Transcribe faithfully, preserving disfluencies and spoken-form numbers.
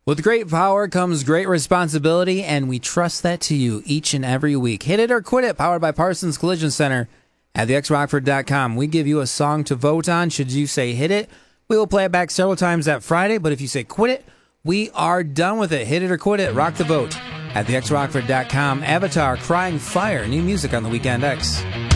With great power comes great responsibility, and we trust that to you each and every week. Hit it or quit it, powered by Parsons Collision Center at the x rockford dot com. We give you a song to vote on. Should you say hit it, we will play it back several times that Friday, but if you say quit it, we are done with it. Hit it or quit it, rock the vote at the x rockford dot com. Avatar, Crying Fire, new music on the Weekend X.